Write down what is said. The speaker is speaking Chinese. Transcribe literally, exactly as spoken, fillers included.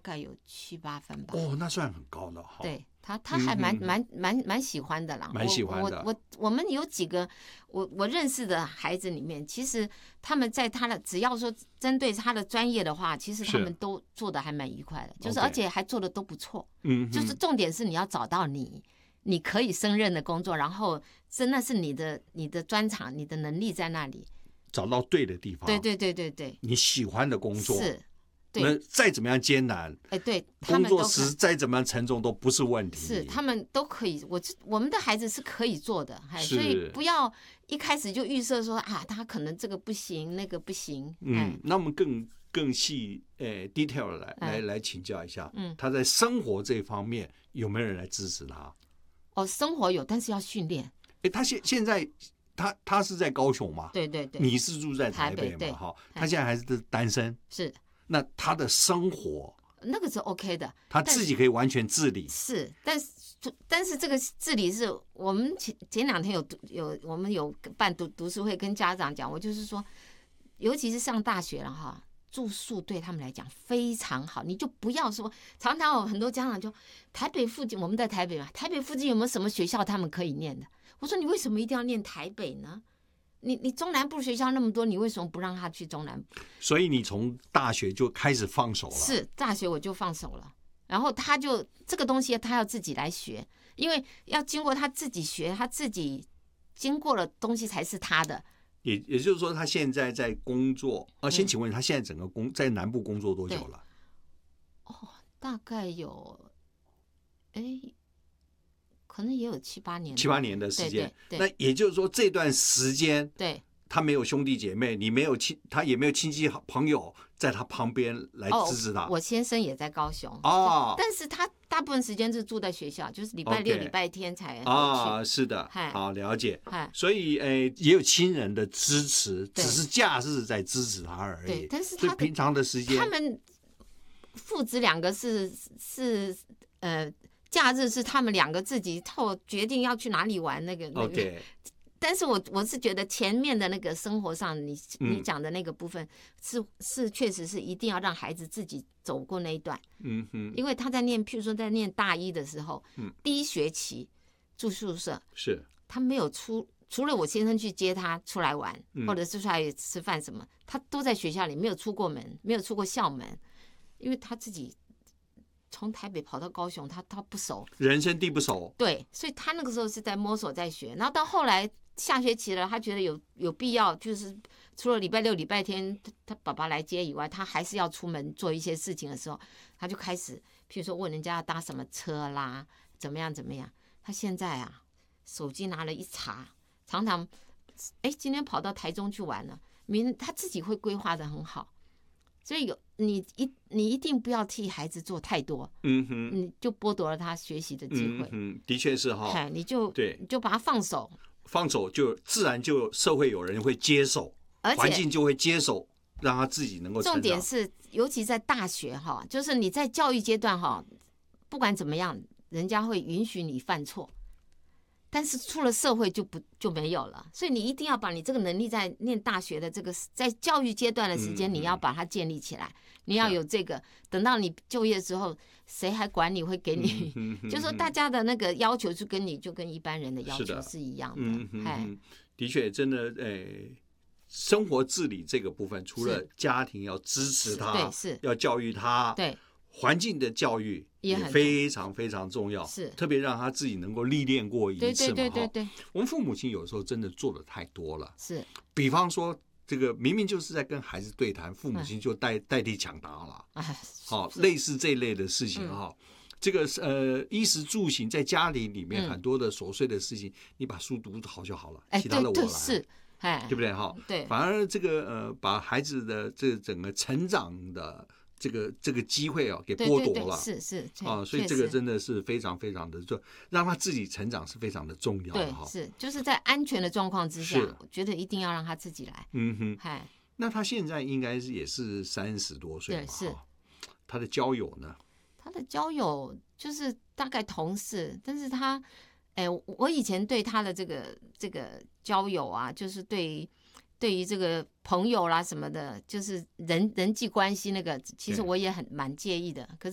概有七八分吧。 哦，那算很高了哈。 对他，他还蛮、嗯、蛮蛮蛮喜欢的啦， 蛮喜欢的。 我我我们有几个我我认识的孩子里面，其实他们在他的只要说针对他的专业的话，其实他们都做的还蛮愉快的，就是而且还做的都不错。嗯，就是重点是你要找到你你可以胜任的工作，然后真的是你的你的专长，你的能力在那里。 找到对的地方， 对对对对对， 你喜欢的工作是， 那再怎么样艰难， 哎，对， 工作时再怎么样沉重都不是问题， 是他们都可以。我我们的孩子是可以做的，所以不要一开始就预设说啊，他可能这个不行，那个不行。 嗯，那我们更更细呃 detail 来来来请教一下，嗯，他在生活这方面有没有人来支持他？ 哦，生活有，但是要训练。 哎，他现现在。他他是在高雄嘛？ 对对对。 你是住在台北嘛？哈，他现在还是单身。 是。 那他的生活那个是 OK 的， 他自己可以完全自理。 是，但是但是这个自理是我们前前两天有有我们有办读读书会跟家长讲，我就是说，尤其是上大学了哈，住宿对他们来讲非常好，你就不要说，常常有很多家长就台北附近，我们在台北嘛，台北附近有没有什么学校他们可以念的？我说你为什么一定要念台北呢？你你中南部学校那么多，你为什么不让他去中南部？ 所以你从大学就开始放手了。 是，大学我就放手了，然后他就这个东西他要自己来学，因为要经过他自己学，他自己经过的东西才是他的。 也也就是说，他现在在工作啊。先请问他现在整个工在南部工作多久了？ 哦，大概有，哎。可能也有七八年， 七八年的时间。 对对对， 那也就是说，这段时间， 对， 他没有兄弟姐妹，你没有亲，他也没有亲戚朋友在他旁边来支持他。 哦、我先生也在高雄哦， 但是他大部分时间是住在学校，就是礼拜六、礼拜天才回去。 啊，是的，好了解。所以，呃，也有亲人的支持，只是假日在支持他而已。 对，但是他平常的时间， 他们父子两个是是呃。假日是他们两个自己透决定要去哪里玩那个那个， okay. 但是我我是觉得前面的那个生活上，你你讲的那个部分是、嗯、是确实是一定要让孩子自己走过那一段，嗯哼，因为他在念，譬如说在念大一的时候，嗯，第一学期住宿舍， 是他没有出，除了我先生去接他出来玩，嗯、或者是出来吃饭什么，他都在学校里没有出过门，没有出过校门，因为他自己。从台北跑到高雄，他他不熟， 人生地不熟， 对，所以他那个时候是在摸索在学，然后到后来下学期了，他觉得有有必要，就是除了礼拜六、礼拜天他爸爸来接以外，他还是要出门做一些事情的时候，他就开始，譬如说问人家要搭什么车啦，怎么样怎么样。他现在啊，手机拿了一查，常常，哎，今天跑到台中去玩了，明他自己会规划得很好。所以有你一你一定不要替孩子做太多，嗯哼，你就剥夺了他学习的机会。 嗯，的确是哈、哦， 你就对，你就把他放手， 放手就自然就社会有人会接手，而且环境就会接手，让他自己能够成长。 重点是，尤其在大学哈，就是你在教育阶段哈，不管怎么样，人家会允许你犯错。但是出了社会就不就没有了，所以你一定要把你这个能力在念大学的这个在教育阶段的时间，你要把它建立起来。你要有这个，等到你就业之后，谁还管你会给你？就说大家的那个要求就跟你就跟一般人的要求是一样的。 哎，的确，真的，诶，生活自理这个部分，除了家庭要支持他， 对，是要教育他， 对。 环境的教育也非常非常重要， 是特别让他自己能够历练过一次嘛。 对对对对对， 我们父母亲有时候真的做的太多了， 是。 比方说，这个明明就是在跟孩子对谈，父母亲就代、嗯、代替抢答了，好、哦，类似这一类的事情哈、嗯。这个呃，衣食住行在家里里面很多的琐碎的事情，嗯、你把书读好就好了， 哎、 其他的我来， 是，哎， 对不对哈？ 对， 反而这个呃，把孩子的这整个成长的。这个这个机会啊，给剥夺了， 是是啊，所以这个真的是非常非常的，就让他自己成长是非常的重要的哈。 是，就是在安全的状况之下，我觉得一定要让他自己来。 嗯哼，嗨，那他现在应该是也是三十多岁嘛， 是。 他的交友呢？ 他的交友就是大概同事，但是他，哎，我以前对他的这个这个交友啊，就是对。对于这个朋友啦什么的，就是人人际关系那个，其实我也很蛮介意的。可是。